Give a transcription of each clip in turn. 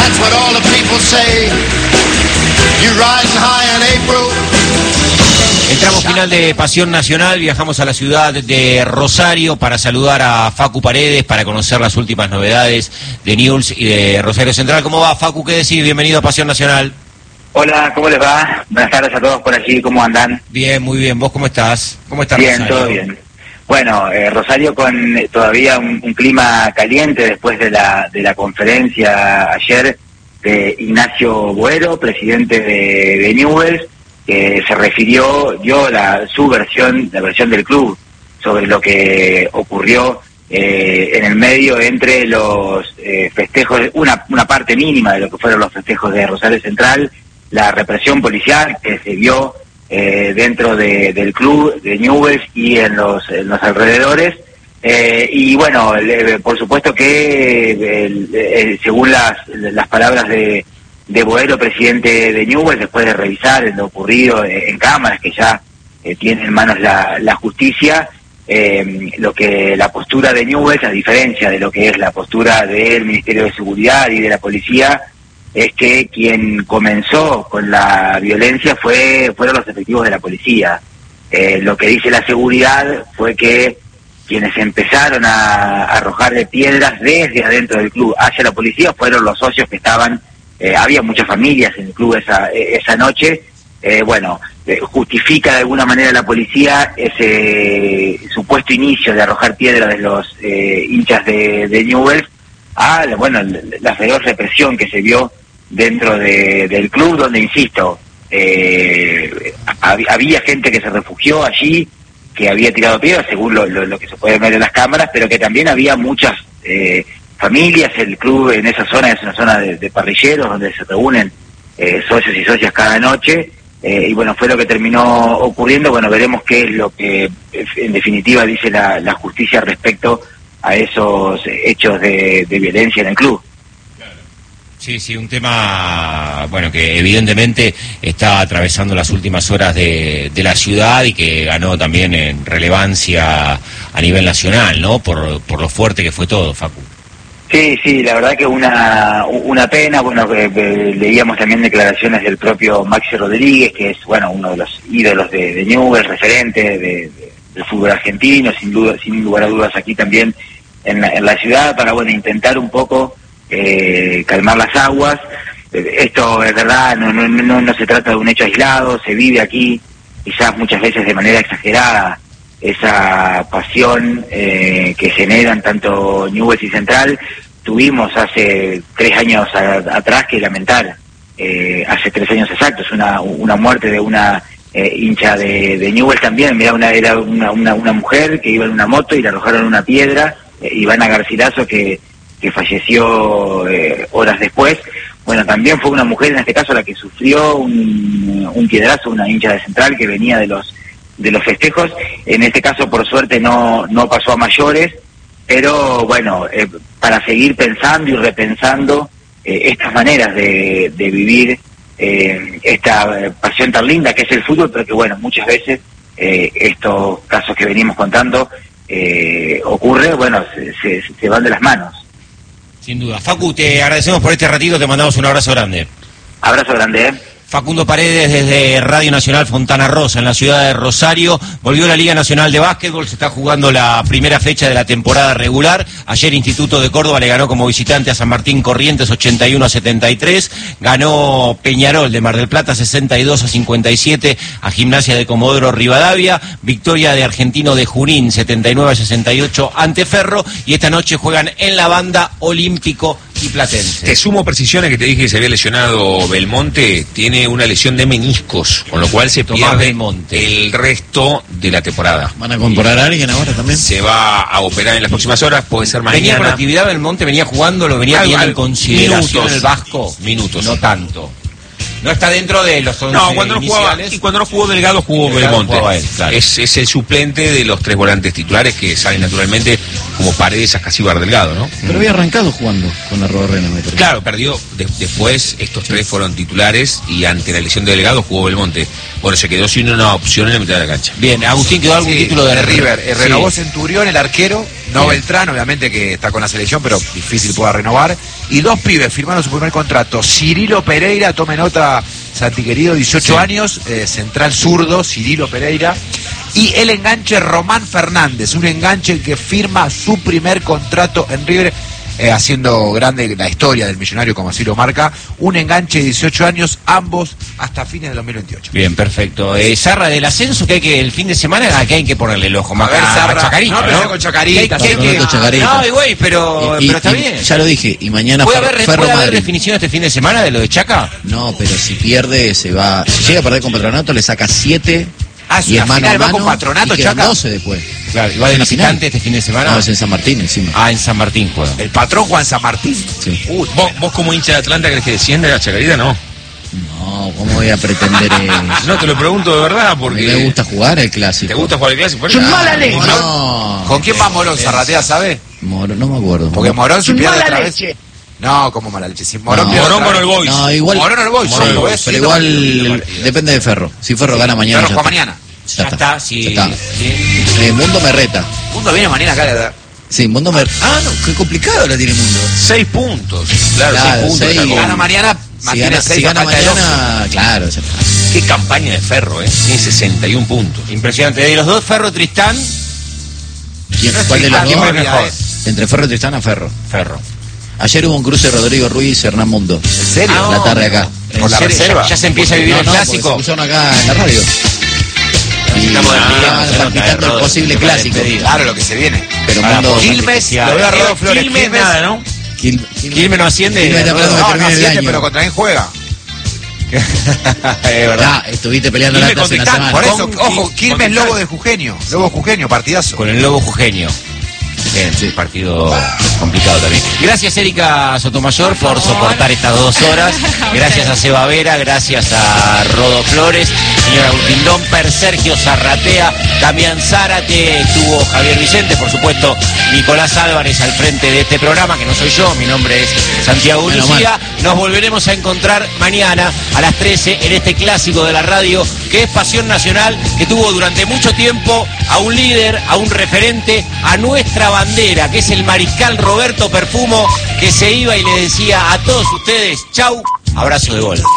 That's what all the people say. You riding high in April. Entramos final de Pasión Nacional, viajamos a la ciudad de Rosario para saludar a Facu Paredes, para conocer las últimas novedades de Newell's y de Rosario Central. ¿Cómo va, Facu? ¿Qué decís? Bienvenido a Pasión Nacional. Hola, ¿cómo les va? Buenas tardes a todos por allí, ¿cómo andan? Bien, muy bien. ¿Vos cómo estás? ¿Cómo está Bien, Rosario? todo bien. Bueno, Rosario con todavía un clima caliente después de la conferencia ayer de Ignacio Boero, presidente de Newell's, que se refirió, su versión, la versión del club, sobre lo que ocurrió en el medio entre los festejos, una parte mínima de lo que fueron los festejos de Rosario Central, la represión policial que se vio dentro del club de Newell's y en los alrededores, y bueno, por supuesto que según las palabras de Boero, presidente de Newell's, después de revisar lo ocurrido en cámaras que ya tiene en manos la justicia, la postura de Newell's, a diferencia de lo que es la postura del Ministerio de Seguridad y de la policía, es que quien comenzó con la violencia fueron los efectivos de la policía. Lo que dice la seguridad fue que quienes empezaron a arrojarle piedras desde adentro del club hacia la policía fueron los socios que estaban, había muchas familias en el club esa noche. Justifica de alguna manera la policía ese supuesto inicio de arrojar piedras de los hinchas de Newell's a la feroz represión que se vio dentro del club, donde, insisto, había gente que se refugió allí, que había tirado piedras, según lo que se puede ver en las cámaras, pero que también había muchas familias. El club en esa zona es una zona de parrilleros, donde se reúnen socios y socias cada noche, y bueno, fue lo que terminó ocurriendo. Bueno, veremos qué es lo que en definitiva dice la justicia respecto a esos hechos de violencia en el club. Sí, un tema, que evidentemente está atravesando las últimas horas de la ciudad y que ganó también en relevancia a nivel nacional, ¿no? Por lo fuerte que fue todo, Facu. Sí, la verdad que una pena. Leíamos también declaraciones del propio Maxi Rodríguez, que es, uno de los ídolos de Newell's, referente del fútbol argentino, sin lugar a dudas aquí también en la ciudad, para, intentar un poco calmar las aguas. Esto es verdad, no se trata de un hecho aislado, se vive aquí, quizás muchas veces de manera exagerada, esa pasión que generan tanto Newell's y Central. Tuvimos hace 3 años atrás que lamentar, hace 3 años exactos, una muerte de una hincha de Newell's también. Era una mujer que iba en una moto y le arrojaron una piedra, Ivana Garcilaso, que falleció horas después. También fue una mujer en este caso la que sufrió un piedrazo, una hincha de Central que venía de los festejos. En este caso, por suerte, no pasó a mayores, pero para seguir pensando y repensando estas maneras de vivir esta pasión tan linda que es el fútbol, pero que muchas veces estos casos que venimos contando ocurre, se van de las manos. Sin duda. Facu, te agradecemos por este ratito, te mandamos un abrazo grande. Abrazo grande, Facundo Paredes desde Radio Nacional Fontana Rosa, en la ciudad de Rosario. Volvió la Liga Nacional de Básquetbol, se está jugando la primera fecha de la temporada regular. Ayer Instituto de Córdoba le ganó como visitante a San Martín Corrientes 81-73. Ganó Peñarol de Mar del Plata 62-57 a Gimnasia de Comodoro Rivadavia. Victoria de Argentino de Junín 79-68 ante Ferro. Y esta noche juegan en la Banda Olímpico y Platense. Te sumo precisiones que te dije que se había lesionado Belmonte. Tiene una lesión de meniscos, con lo cual se pierde el resto de la temporada. ¿Van a incorporar a alguien ahora también? Se va a operar en las próximas horas, puede ser mañana. Venía con actividad Belmonte, venía jugando, lo venía bien en consideración el Vasco. Minutos. No tanto. No está dentro de los 11 cuando no jugaba, iniciales. y cuando no jugó Delgado, jugó Belmonte. Jugaba él, claro. Es el suplente de los 3 volantes titulares que salen naturalmente como Paredes a Casíbar Delgado, ¿no? Pero había arrancado jugando con la Robarrena, me parece. Claro, perdió. Después estos tres fueron titulares y ante la lesión de Delgado jugó Belmonte. Bueno, se quedó sin una opción en la mitad de la cancha. Bien, Agustín, ¿quedó algún título de River? Renovó Centurión, el arquero, no Beltrán, obviamente que está con la selección, pero difícil pueda renovar. Y 2 pibes firmaron su primer contrato. Cirilo Pereira, tome nota, Santi querido, 18 años, central zurdo, Cirilo Pereira. Y el enganche Román Fernández, un enganche que firma su primer contrato en River, haciendo grande la historia del millonario, como así lo marca. Un enganche de 18 años, ambos hasta fines de 2028. Bien, perfecto. Zarra, del ascenso, que hay que el fin de semana, que hay que ponerle el ojo más a ver, Zarra, Chacarita, no, con Chacarita. No, güey, pero está bien. Ya lo dije, y mañana ¿Puede haber definición este fin de semana de lo de Chaca? No, pero si pierde, se va. Si llega a perder con Patronato, le saca 7. Y es mano a mano, va con Patronato, y quedan Chaca. 12 después. Claro, ¿y va de visitante este fin de semana? No, es en San Martín encima. Ah, en San Martín juega. ¿El patrón Juan San Martín? Sí. ¿Vos como hincha de Atlanta crees que desciende la Chacarita? No. No, ¿cómo voy a pretender eso? No, te lo pregunto de verdad porque... Me gusta jugar el clásico. ¿Te gusta jugar el clásico? ¡Mala leche! No. ¿Con quién va Morón, Zarratea, sabe? Morón, no me acuerdo. Porque Morón si pierde otra vez... No, como mala leche. Si Morón con el Boys. No, igual. Morón con el Boys. Pero igual depende de Ferro. Si Ferro gana mañana. Ferro juega mañana. Ya está, sí. Ya está. Sí. Mundo me reta. Mundo viene mañana acá, ¿verdad? Sí, Mundo me... Ah, no, qué complicado la tiene Mundo. 6 puntos. Claro, 6 puntos. Si gana mañana, mantiene 6 si gana mañana, claro. Ya está. Qué campaña de Ferro, Tiene 61 puntos. Impresionante. De los dos, Ferro, Tristán. ¿Cuál de los ¿Quién dos? es mejor? Entre Ferro y Tristán a Ferro. Ferro. Ayer hubo un cruce de Rodrigo Ruiz y Hernán Mundo. ¿En serio? La tarde acá. ¿Por la reserva? Ya se empieza a vivir el clásico. Se pusieron acá en la radio. Y estamos palpitando el posible clásico. Claro, lo que se viene. Pero Mundo... Quilmes, lo veo a Rodo Flores. Quilmes nada, ¿no? Quilmes no asciende. No asciende, pero contra quién juega. Es verdad. Estuviste peleando la en la semana. Por eso, ojo, Quilmes Lobo de Jujeño. Lobo Jujeño, partidazo. Con el Lobo Jujeño. Bien, sí, partido complicado también. Gracias, Erika Sotomayor, por soportar estas 2 horas. Gracias a Seba Vera, gracias a Rodo Flores, señora Agustín Domper, Sergio Zarratea, Damián Zárate, estuvo Javier Vicente, por supuesto, Nicolás Álvarez al frente de este programa, que no soy yo, mi nombre es Santiago Lucía. Nos volveremos a encontrar mañana a las 13 en este clásico de la radio, que es Pasión Nacional, que tuvo durante mucho tiempo a un líder, a un referente, a nuestra bandera, que es el mariscal Roberto Perfumo, que se iba y le decía a todos ustedes, chau, abrazo de gol.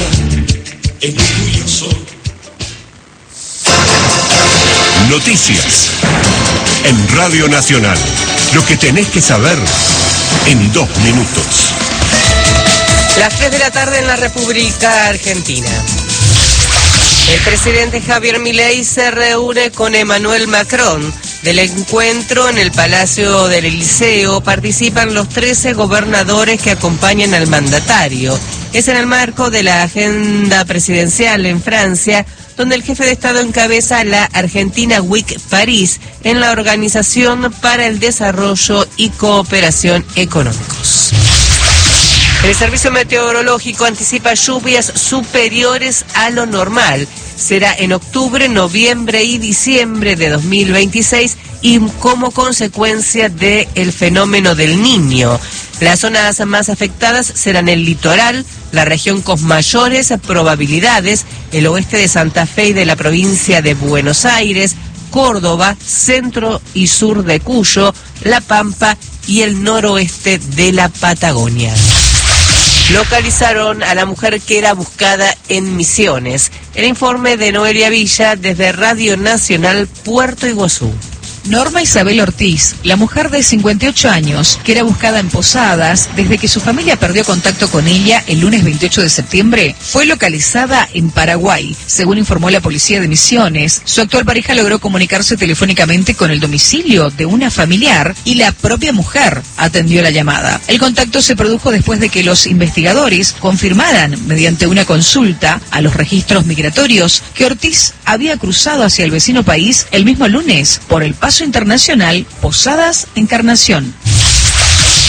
Noticias en Radio Nacional. Lo que tenés que saber en 2 minutos. Las 3 de la tarde en la República Argentina. El presidente Javier Milei se reúne con Emmanuel Macron. Del encuentro en el Palacio del Eliseo participan los 13 gobernadores que acompañan al mandatario. Es en el marco de la agenda presidencial en Francia, donde el jefe de Estado encabeza la Argentina Week París en la Organización para el Desarrollo y Cooperación Económicos. El Servicio Meteorológico anticipa lluvias superiores a lo normal. Será en octubre, noviembre y diciembre de 2026 y como consecuencia del fenómeno del Niño. Las zonas más afectadas serán el litoral, la región con mayores probabilidades, el oeste de Santa Fe y de la provincia de Buenos Aires, Córdoba, centro y sur de Cuyo, La Pampa y el noroeste de la Patagonia. Localizaron a la mujer que era buscada en Misiones. El informe de Noelia Villa desde Radio Nacional Puerto Iguazú. Norma Isabel Ortiz, la mujer de 58 años, que era buscada en Posadas desde que su familia perdió contacto con ella el lunes 28 de septiembre, fue localizada en Paraguay. Según informó la policía de Misiones, su actual pareja logró comunicarse telefónicamente con el domicilio de una familiar y la propia mujer atendió la llamada. El contacto se produjo después de que los investigadores confirmaran, mediante una consulta a los registros migratorios, que Ortiz había cruzado hacia el vecino país el mismo lunes por el paso internacional Posadas Encarnación.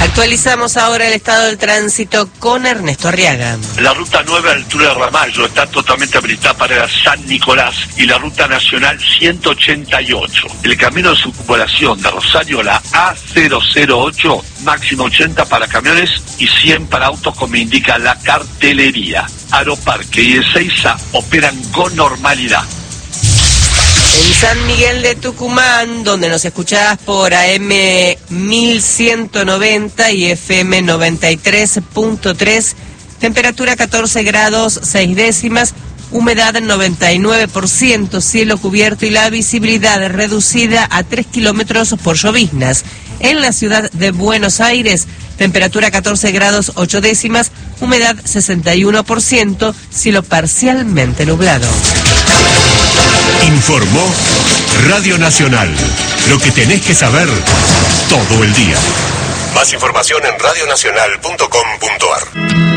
Actualizamos ahora el estado del tránsito con Ernesto Arriaga. La ruta 9 a la altura de Ramallo está totalmente habilitada para San Nicolás y la ruta nacional 188. El camino de circunvalación de Rosario, la A008, máximo 80 para camiones y 100 para autos, como indica la cartelería. Aeroparque y Ezeiza operan con normalidad. En San Miguel de Tucumán, donde nos escuchás por AM 1190 y FM 93.3, temperatura 14 grados 6 décimas, humedad 99%, cielo cubierto y la visibilidad reducida a 3 kilómetros por lloviznas. En la ciudad de Buenos Aires, temperatura 14 grados 8 décimas, humedad 61%, cielo parcialmente nublado. Informó Radio Nacional. Lo que tenés que saber todo el día. Más información en radionacional.com.ar.